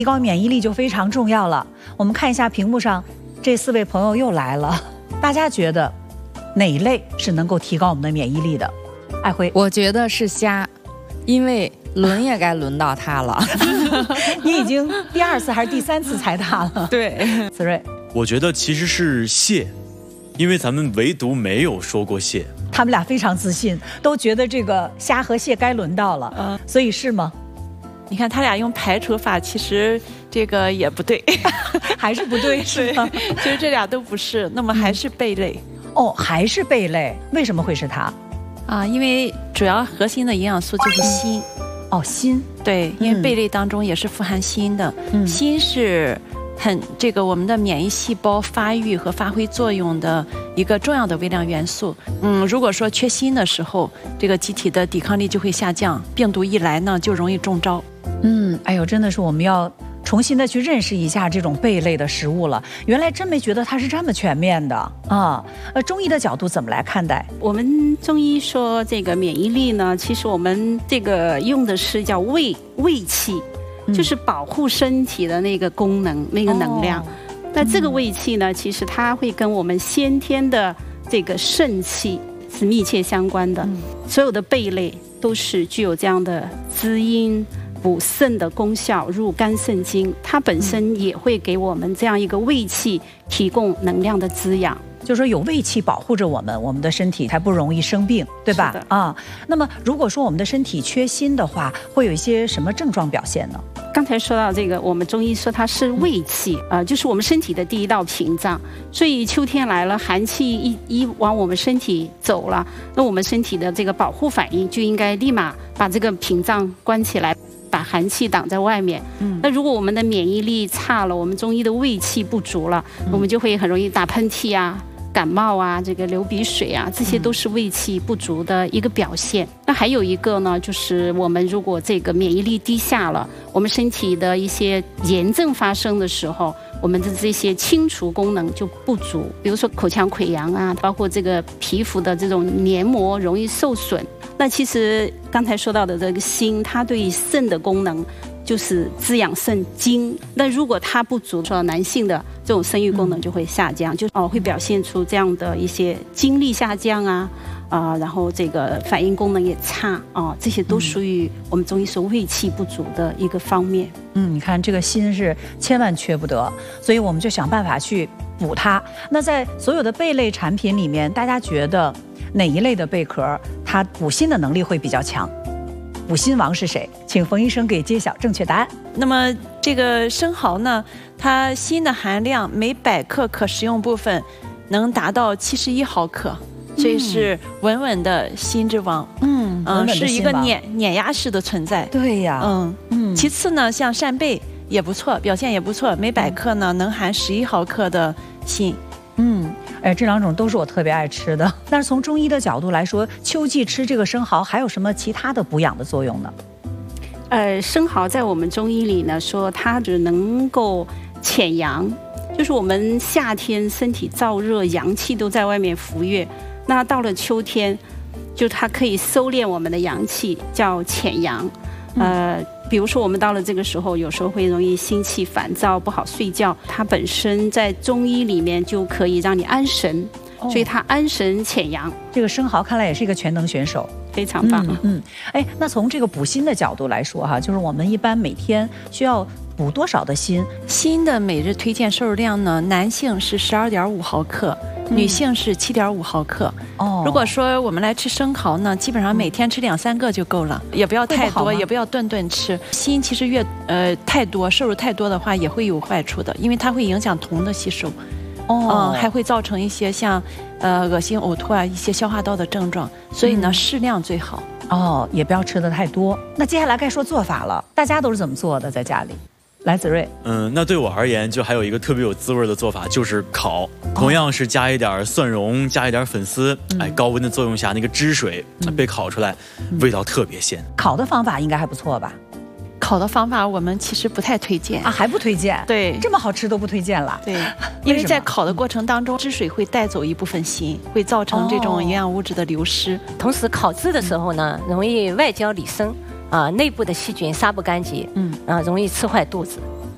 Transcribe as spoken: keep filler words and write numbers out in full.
提高免疫力就非常重要了。我们看一下屏幕上这四位朋友又来了，大家觉得哪一类是能够提高我们的免疫力的？爱辉， 我觉得是虾，因为轮也该轮到它了。 你已经第二次还是第三次猜它了？ 对， 子睿， 我觉得其实是蟹，因为咱们唯独没有说过蟹。 他们俩非常自信，都觉得这个虾和蟹该轮到了，嗯，所以是吗？ 你看他俩用排除法，其实这个也不对， 还是不对，是吗？ 其实这俩都不是，那么还是贝类。 哦，还是贝类，为什么会是它？ 啊，因为主要核心的营养素就是锌。 哦，锌， 对，因为贝类当中也是富含锌的，嗯、锌是很这个我们的免疫细胞发育和发挥作用的一个重要的微量元素。嗯，如果说缺锌的时候，这个机体的抵抗力就会下降，病毒一来呢，就容易中招。 嗯，哎呦，真的是我们要重新的去认识一下这种贝类的食物了。原来真没觉得它是这么全面的啊！呃，中医的角度怎么来看待？ 我们中医说这个免疫力呢，其实我们这个用的是叫卫卫气，嗯、就是保护身体的那个功能、那个能量。哦、那这个卫气呢，其实它会跟我们先天的这个肾气是密切相关的。嗯、所有的贝类都是具有这样的滋阴补肾的功效，入肝肾经，它本身也会给我们这样一个卫气提供能量的滋养。 就是说有卫气保护着我们，我们的身体才不容易生病，对吧？啊，那么如果说我们的身体缺锌的话，会有一些什么症状表现呢？ 刚才说到这个，我们中医说它是卫气，呃，就是我们身体的第一道屏障。所以秋天来了，寒气一一往我们身体走了，那我们身体的这个保护反应就应该立马把这个屏障关起来，把寒气挡在外面。嗯，那如果我们的免疫力差了，我们中医的卫气不足了，嗯、我们就会很容易打喷嚏啊、感冒啊、这个流鼻水啊，这些都是卫气不足的一个表现。嗯、那还有一个呢，就是我们如果这个免疫力低下了，我们身体的一些炎症发生的时候，我们的这些清除功能就不足，比如说口腔溃疡啊，包括这个皮肤的这种黏膜容易受损。那其实刚才说到的这个锌，它对肾的功能就是滋养肾精。那如果它不足，说男性的这种生育功能就会下降，就哦会表现出这样的一些精力下降啊，啊、呃，然后这个反应功能也差啊、呃，这些都属于我们中医说卫气不足的一个方面。 嗯，你看这个锌是千万缺不得，所以我们就想办法去补它。那在所有的贝类产品里面，大家觉得哪一类的贝壳它补锌的能力会比较强？补锌王是谁？请冯医生给揭晓正确答案。 那么这个生蚝呢，它锌的含量每百克可食用部分能达到七十一毫克，所以是稳稳的锌之王。嗯嗯，是一个碾碾压式的存在。 对呀， 嗯嗯。其次呢，像扇贝也不错，表现也不错，每百克呢能含十一毫克的锌。 嗯，哎，这两种都是我特别爱吃的。但是从中医的角度来说，秋季吃这个生蚝还有什么其他的补养的作用呢？ 呃，生蚝在我们中医里呢说它只能够潜阳，就是我们夏天身体燥热，阳气都在外面浮跃，那到了秋天，就它可以收敛我们的阳气，叫潜阳。呃，比如说我们到了这个时候，有时候会容易心气烦躁，不好睡觉，它本身在中医里面就可以让你安神，哦、所以它安神潜阳。 这个生蚝看来也是一个全能选手， 非常棒。 嗯嗯，哎，那从这个补锌的角度来说哈，就是我们一般每天需要补多少的锌？ 锌的每日推荐摄入量呢，男性是十二点五毫克。女性是七点五毫克。哦，如果说我们来吃生蚝呢，基本上每天吃两三个就够了，也不要太多，也不要顿顿吃。锌其实越呃太多，摄入太多的话也会有坏处的，因为它会影响铜的吸收。哦，嗯，还会造成一些像呃恶心、呕吐啊一些消化道的症状，所以呢，嗯，适量最好。 哦，也不要吃的太多。那接下来该说做法了，大家都是怎么做的在家里？来，子睿。嗯， 那对我而言，就还有一个特别有滋味的做法，就是烤。同样是加一点蒜蓉，加一点粉丝，哎，高温的作用下，那个汁水被烤出来，味道特别鲜。 烤的方法应该还不错吧？ 烤的方法我们其实不太推荐啊，还不推荐？ 对， 这么好吃都不推荐了。 对，因为在烤的过程当中，汁水会带走一部分锌，会造成这种营养物质的流失。 同时烤制的时候呢，容易外焦里生。啊，内部的细菌杀不干净，嗯，啊，容易吃坏肚子。